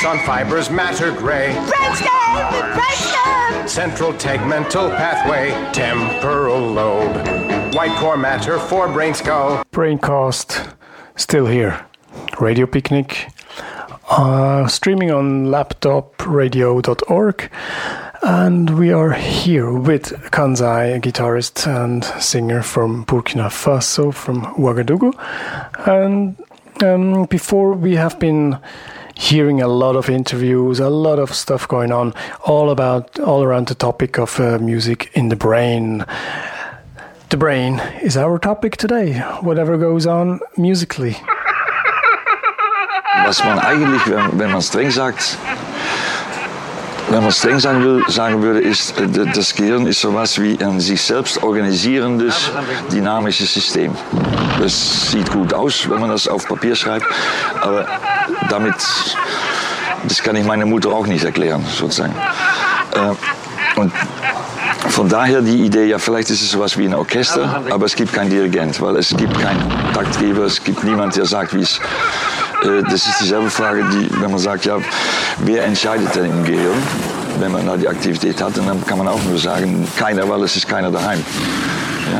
focus on fibers, matter gray. Brainstem! Central tegmental pathway, temporal lobe. White core matter for brain skull. Braincast, still here. Radio Picnic, streaming on laptopradio.org. And we are here with Kanzai, a guitarist and singer from Burkina Faso, from Ouagadougou. And before, we have been hearing a lot of interviews, a lot of stuff going on, all around the topic of music in the brain. The brain is our topic today, whatever goes on musically. Was man eigentlich, wenn man streng sagt, wenn man streng sagen würde, ist, das Gehirn ist sowas wie ein sich selbst organisierendes, dynamisches System. Das sieht gut aus, wenn man das auf Papier schreibt, aber das kann ich meiner Mutter auch nicht erklären, sozusagen. Und von daher die Idee, ja, vielleicht ist es sowas wie ein Orchester, aber es gibt keinen Dirigent, weil es gibt keinen Taktgeber, es gibt niemand, der sagt, wie es. Das ist dieselbe Frage, wenn man sagt, ja, wer entscheidet denn im Gehirn, wenn man da die Aktivität hat, und dann kann man auch nur sagen, keiner, weil es ist keiner daheim.